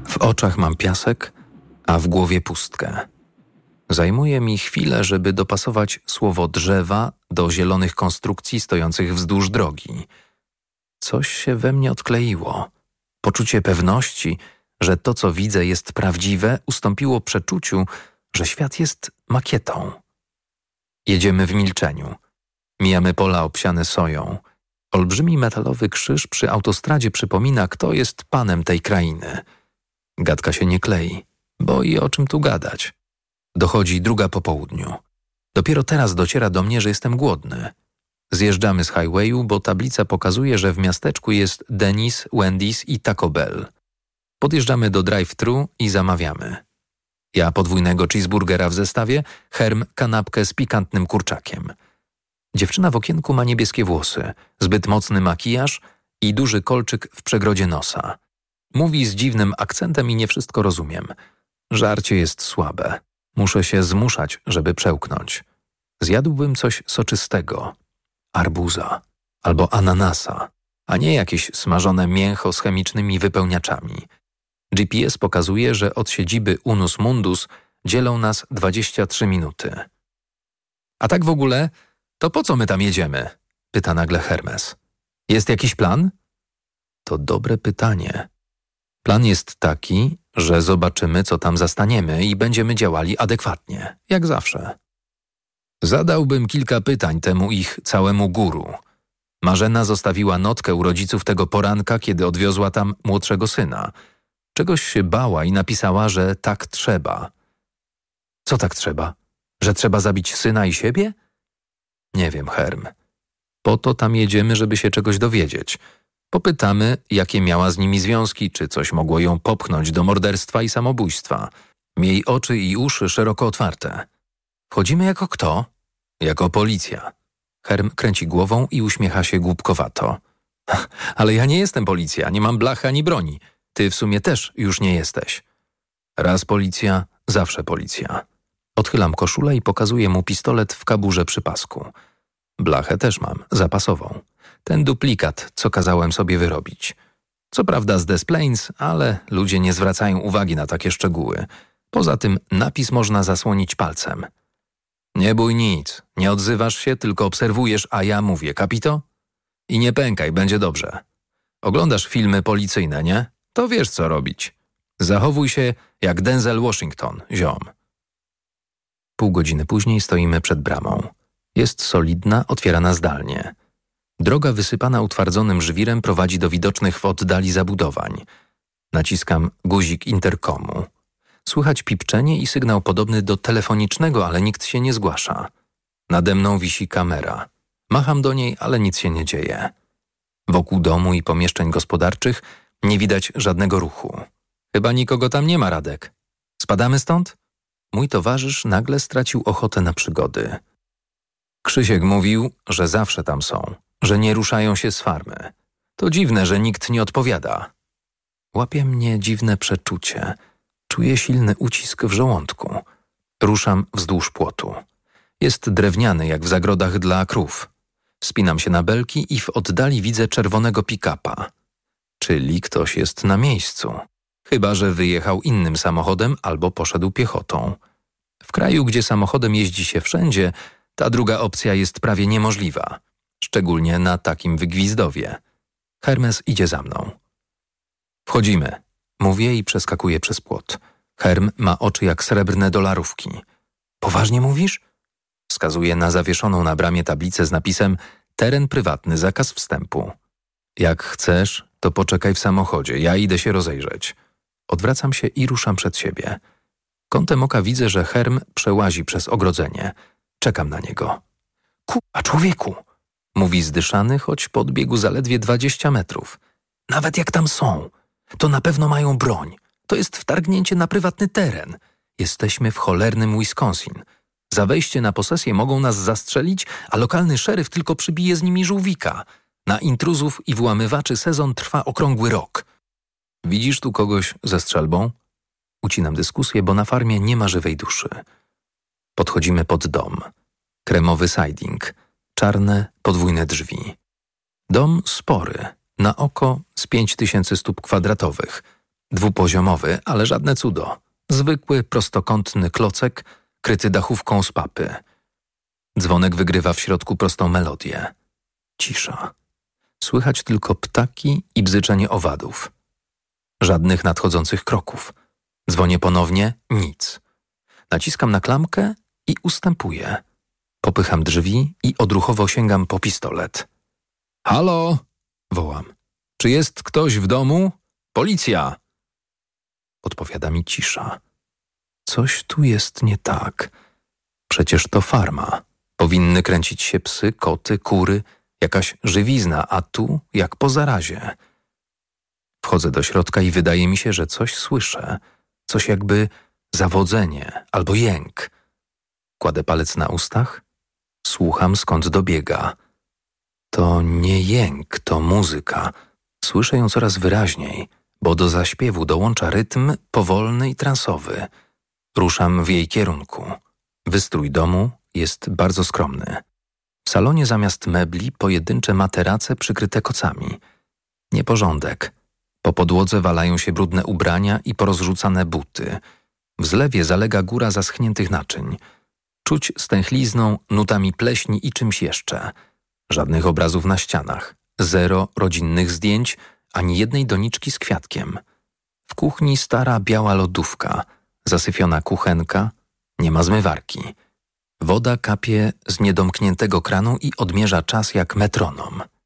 W oczach mam piasek, a w głowie pustkę. Zajmuje mi chwilę, żeby dopasować słowo drzewa do zielonych konstrukcji stojących wzdłuż drogi. Coś się we mnie odkleiło. Poczucie pewności, że to, co widzę, jest prawdziwe, ustąpiło przeczuciu, że świat jest makietą. Jedziemy w milczeniu. Mijamy pola obsiane soją. Olbrzymi metalowy krzyż przy autostradzie przypomina, kto jest panem tej krainy. Gadka się nie klei, bo i o czym tu gadać. Dochodzi 2 po południu. Dopiero teraz dociera do mnie, że jestem głodny. Zjeżdżamy z highwayu, bo tablica pokazuje, że w miasteczku jest Denny's, Wendy's i Taco Bell. Podjeżdżamy do drive-thru i zamawiamy. Ja podwójnego cheeseburgera w zestawie, Herm kanapkę z pikantnym kurczakiem. Dziewczyna w okienku ma niebieskie włosy, zbyt mocny makijaż i duży kolczyk w przegrodzie nosa. Mówi z dziwnym akcentem i nie wszystko rozumiem. Żarcie jest słabe. Muszę się zmuszać, żeby przełknąć. Zjadłbym coś soczystego. Arbuza albo ananasa, a nie jakieś smażone mięcho z chemicznymi wypełniaczami. GPS pokazuje, że od siedziby Unus Mundus dzielą nas 23 minuty. A tak w ogóle, to po co my tam jedziemy? Pyta nagle Hermes. Jest jakiś plan? To dobre pytanie. Plan jest taki, że zobaczymy, co tam zastaniemy i będziemy działali adekwatnie, jak zawsze. Zadałbym kilka pytań temu ich całemu guru. Marzena zostawiła notkę u rodziców tego poranka, kiedy odwiozła tam młodszego syna. Czegoś się bała i napisała, że tak trzeba. Co tak trzeba? Że trzeba zabić syna i siebie? Nie wiem, Herm. Po to tam jedziemy, żeby się czegoś dowiedzieć. Popytamy, jakie miała z nimi związki, czy coś mogło ją popchnąć do morderstwa i samobójstwa. Miej oczy i uszy szeroko otwarte. Wchodzimy jako kto? Jako policja. Herm kręci głową i uśmiecha się głupkowato. Ale ja nie jestem policja, nie mam blachy ani broni. Ty w sumie też już nie jesteś. Raz policja, zawsze policja. Odchylam koszulę i pokazuję mu pistolet w kaburze przy pasku. Blachę też mam, zapasową. Ten duplikat, co kazałem sobie wyrobić. Co prawda z Des Plaines, ale ludzie nie zwracają uwagi na takie szczegóły. Poza tym napis można zasłonić palcem. Nie bój nic, nie odzywasz się, tylko obserwujesz, a ja mówię, kapito? I nie pękaj, będzie dobrze. Oglądasz filmy policyjne, nie? To wiesz, co robić. Zachowuj się jak Denzel Washington, ziom. Pół godziny później stoimy przed bramą. Jest solidna, otwierana zdalnie. Droga wysypana utwardzonym żwirem prowadzi do widocznych w oddali zabudowań. Naciskam guzik interkomu. Słychać pipczenie i sygnał podobny do telefonicznego, ale nikt się nie zgłasza. Nade mną wisi kamera. Macham do niej, ale nic się nie dzieje. Wokół domu i pomieszczeń gospodarczych nie widać żadnego ruchu. Chyba nikogo tam nie ma, Radek. Spadamy stąd? Mój towarzysz nagle stracił ochotę na przygody. Krzysiek mówił, że zawsze tam są, że nie ruszają się z farmy. To dziwne, że nikt nie odpowiada. Łapie mnie dziwne przeczucie. Czuję silny ucisk w żołądku. Ruszam wzdłuż płotu. Jest drewniany, jak w zagrodach dla krów. Spinam się na belki i w oddali widzę czerwonego pick-upa. Czyli ktoś jest na miejscu. Chyba że wyjechał innym samochodem albo poszedł piechotą. W kraju, gdzie samochodem jeździ się wszędzie, ta druga opcja jest prawie niemożliwa. Szczególnie na takim wygwizdowie. Hermes idzie za mną. Wchodzimy. Mówię i przeskakuję przez płot. Herm ma oczy jak srebrne dolarówki. Poważnie mówisz? Wskazuje na zawieszoną na bramie tablicę z napisem teren prywatny, zakaz wstępu. Jak chcesz, to poczekaj w samochodzie, ja idę się rozejrzeć. Odwracam się i ruszam przed siebie. Kątem oka widzę, że Herm przełazi przez ogrodzenie. Czekam na niego. Kurwa, człowieku! Mówi zdyszany, choć podbiegł zaledwie 20 metrów. Nawet jak tam są, to na pewno mają broń. To jest wtargnięcie na prywatny teren. Jesteśmy w cholernym Wisconsin. Za wejście na posesję mogą nas zastrzelić, a lokalny szeryf tylko przybije z nimi żółwika. Na intruzów i włamywaczy sezon trwa okrągły rok. Widzisz tu kogoś ze strzelbą? Ucinam dyskusję, bo na farmie nie ma żywej duszy. Podchodzimy pod dom. Kremowy siding. Czarne, podwójne drzwi. Dom spory. Na oko z 5000 stóp kwadratowych. Dwupoziomowy, ale żadne cudo. Zwykły, prostokątny klocek, kryty dachówką z papy. Dzwonek wygrywa w środku prostą melodię. Cisza. Słychać tylko ptaki i bzyczenie owadów. Żadnych nadchodzących kroków. Dzwonię ponownie, nic. Naciskam na klamkę i ustępuję. Popycham drzwi i odruchowo sięgam po pistolet. Halo? Wołam. Czy jest ktoś w domu? Policja! Odpowiada mi cisza. Coś tu jest nie tak. Przecież to farma. Powinny kręcić się psy, koty, kury, jakaś żywizna, a tu jak po zarazie. Wchodzę do środka i wydaje mi się, że coś słyszę. Coś jakby zawodzenie albo jęk. Kładę palec na ustach. Słucham, skąd dobiega. To nie jęk, to muzyka. Słyszę ją coraz wyraźniej, bo do zaśpiewu dołącza rytm powolny i transowy. Ruszam w jej kierunku. Wystrój domu jest bardzo skromny. W salonie zamiast mebli pojedyncze materace przykryte kocami. Nieporządek. Po podłodze walają się brudne ubrania i porozrzucane buty. W zlewie zalega góra zaschniętych naczyń. Czuć stęchlizną, nutami pleśni i czymś jeszcze. Żadnych obrazów na ścianach. Zero rodzinnych zdjęć, ani jednej doniczki z kwiatkiem. W kuchni stara biała lodówka, zasyfiona kuchenka, nie ma zmywarki. Woda kapie z niedomkniętego kranu i odmierza czas jak metronom.